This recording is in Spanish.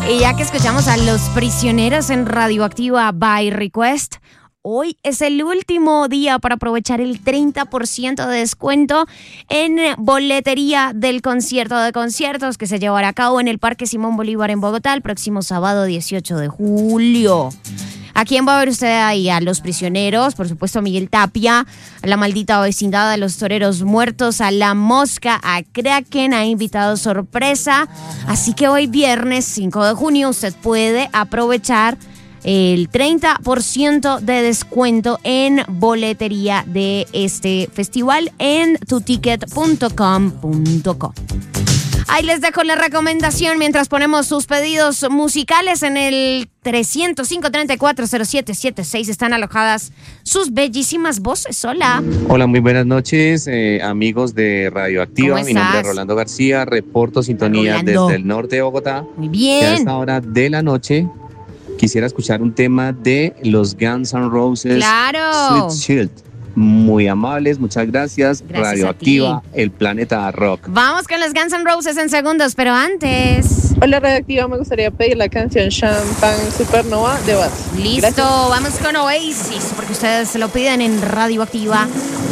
Y ya que escuchamos a Los Prisioneros en Radioactiva by Request, hoy es el último día para aprovechar el 30% de descuento en boletería del concierto de conciertos que se llevará a cabo en el Parque Simón Bolívar en Bogotá el próximo sábado 18 de julio. ¿A quién va a ver usted ahí? A Los Prisioneros, por supuesto a Miguel Tapia, a La Maldita Vecindad, a Los Toreros Muertos, a La Mosca, a Kraken, a invitados sorpresa. Así que hoy viernes 5 de junio usted puede aprovechar el 30% de descuento en boletería de este festival en tuticket.com.co. Ahí les dejo la recomendación mientras ponemos sus pedidos musicales en el 305-340776. Están alojadas sus bellísimas voces. Hola. Hola, muy buenas noches, amigos de Radioactiva. ¿Cómo Mi nombre es estás? Rolando García, reporto sintonía Rolando. desde el norte de Bogotá. Muy Y a bien. esta hora de la noche quisiera escuchar un tema de los Guns N' Roses. Claro. Sweet Shield. Muy amables, muchas gracias. Gracias a Radioactiva, ti. el planeta rock. Vamos con los Guns N' Roses en segundos, pero antes. Hola Radioactiva, me gustaría pedir la canción Champagne Supernova de Bats. Listo, Gracias. vamos con Oasis, porque ustedes se lo piden en Radioactiva